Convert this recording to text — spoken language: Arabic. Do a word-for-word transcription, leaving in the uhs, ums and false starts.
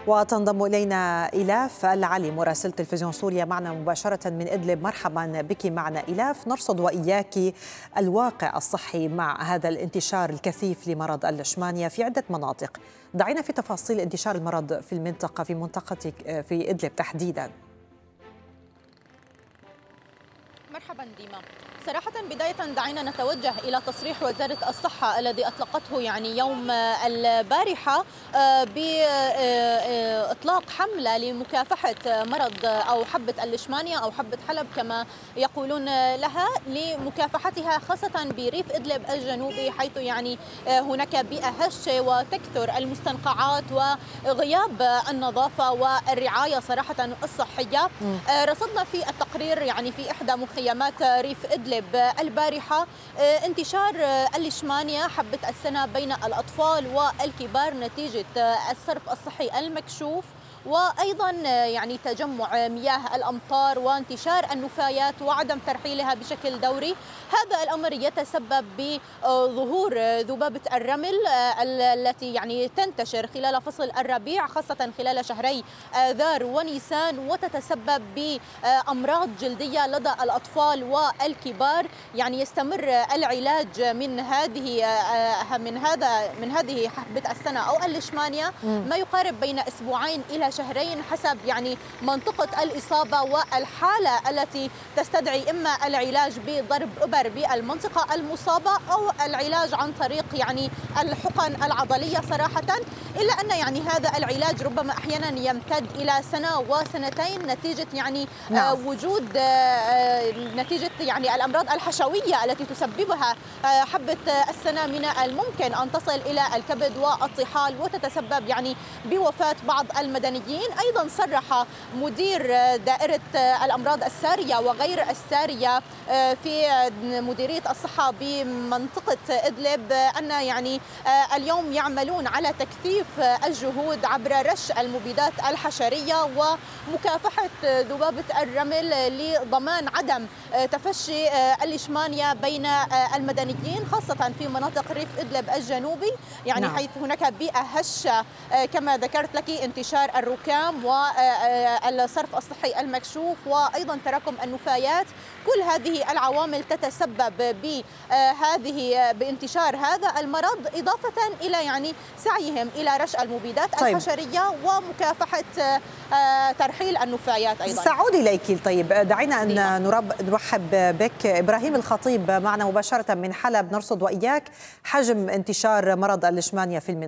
وتنضم إلينا إلاف العلي مراسلة تلفزيون سوريا معنا مباشرة من إدلب. مرحبا بك معنا إلاف. نرصد وإياك الواقع الصحي مع هذا الانتشار الكثيف لمرض الليشمانيا في عدة مناطق. ضعينا في تفاصيل انتشار المرض في المنطقة في منطقتك في إدلب تحديدا. مرحبا ديما. صراحة بداية دعينا نتوجه إلى تصريح وزارة الصحة الذي أطلقته يعني يوم البارحة بإطلاق حملة لمكافحة مرض أو حبة الليشمانيا أو حبة حلب كما يقولون لها، لمكافحتها خاصة بريف إدلب الجنوبي، حيث يعني هناك بيئة هشة وتكثر المستنقعات وغياب النظافة والرعاية صراحة الصحية. رصدنا في التقرير يعني في إحدى مخيمات ريف إدلب البارحة انتشار الليشمانيا حبة السنة بين الأطفال والكبار نتيجة الصرف الصحي المكشوف، وأيضا يعني تجمع مياه الأمطار وانتشار النفايات وعدم ترحيلها بشكل دوري. هذا الأمر يتسبب بظهور ذبابة الرمل التي يعني تنتشر خلال فصل الربيع خاصة خلال شهري آذار ونيسان، وتتسبب بأمراض جلدية لدى الأطفال والكبار. يعني يستمر العلاج من هذه من هذا من هذه حبة السنة أو الليشمانيا ما يقارب بين أسبوعين إلى شهرين حسب يعني منطقة الإصابة والحالة التي تستدعي إما العلاج بضرب إبر بالمنطقة المصابة أو العلاج عن طريق يعني الحقن العضلية صراحة، إلا أن يعني هذا العلاج ربما أحيانا يمتد إلى سنة وسنتين نتيجة يعني نعم. وجود نتيجة يعني الأمراض الحشوية التي تسببها حبة السنة من الممكن أن تصل إلى الكبد والطحال وتتسبب يعني بوفاة بعض المدنيين. أيضا صرح مدير دائرة الأمراض السارية وغير السارية في مديرية الصحة بمنطقة إدلب أن يعني اليوم يعملون على تكثيف الجهود عبر رش المبيدات الحشرية ومكافحة ذبابة الرمل لضمان عدم تفشي الليشمانيا بين المدنيين خاصة في مناطق ريف إدلب الجنوبي، يعني نعم. حيث هناك بيئة هشة كما ذكرت لك، انتشار الركام والصرف الصحي المكشوف وأيضا تراكم النفايات. كل هذه العوامل تتسبب بهذه بانتشار هذا المرض، إضافة إلى يعني سعيهم إلى رش المبيدات طيب. الحشرية ومكافحة ترحيل النفايات أيضا. سأعود إليك. طيب دعينا أن نرحب بك إبراهيم الخطيب معنا مباشرة من حلب. نرصد وإياك حجم انتشار مرض الليشمانيا في المنطقة.